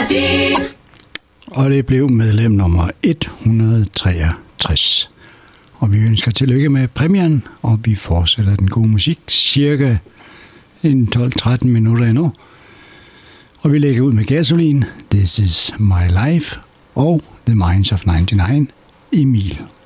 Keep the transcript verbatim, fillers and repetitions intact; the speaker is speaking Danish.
Og det blev medlem nummer et hundrede treogtres. Og vi ønsker tillykke med præmien, og vi fortsætter den gode musik cirka en tolv tretten minutter endnu. Og vi lægger ud med Gasolin, This Is My Life og The Minds of nioghalvfems, Emil.